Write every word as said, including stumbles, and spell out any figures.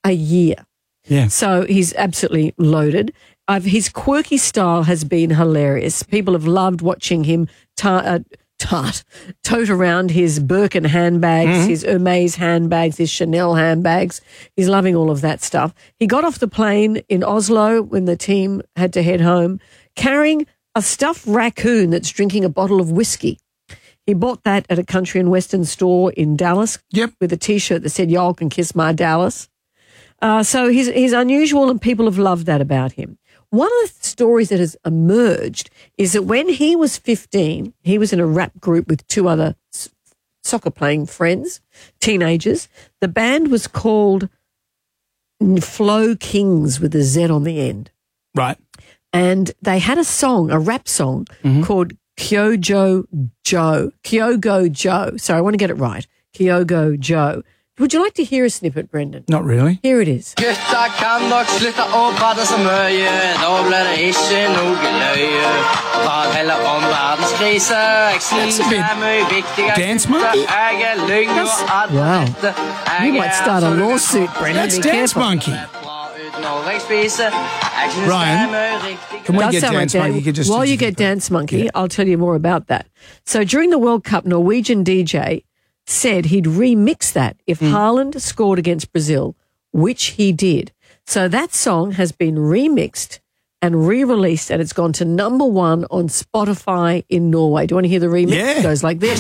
a year. Yeah. So he's absolutely loaded. Uh, his quirky style has been hilarious. People have loved watching him tar- uh, tart, tote around his Birkin handbags, mm-hmm. his Hermes handbags, his Chanel handbags. He's loving all of that stuff. He got off the plane in Oslo when the team had to head home, carrying a stuffed raccoon that's drinking a bottle of whiskey. He bought that at a country and western store in Dallas yep. with a T-shirt that said, "Y'all can kiss my Dallas." Uh, so he's, he's unusual and people have loved that about him. One of the stories that has emerged is that when he was fifteen, he was in a rap group with two other s- soccer-playing friends, teenagers. The band was called Flow Kings with a Z on the end. Right. And they had a song, a rap song, mm-hmm. called Kyogo Joe. Kyogo Joe. Sorry, I want to get it right. Kyogo Joe. Would you like to hear a snippet, Brendan? Not really. Here it is. Gutta kan nok slutte å prate så mye. Da blir det ikke noe løye. Prat heller om verdenskrise. Jeg synes det er mye viktigere. Dance Monkey? Jeg er lyng og alt dette. Wow. You might start a lawsuit, Brendan. That's Dance Monkey. Ryan, can we Does get sound Dance like Monkey? that. Just, While just, you get Dance Monkey, yeah. I'll tell you more about that. So during the World Cup, Norwegian D J said he'd remix that if mm. Haaland scored against Brazil, which he did. So that song has been remixed and re-released, and it's gone to number one on Spotify in Norway. Do you want to hear the remix? Yeah. It goes like this.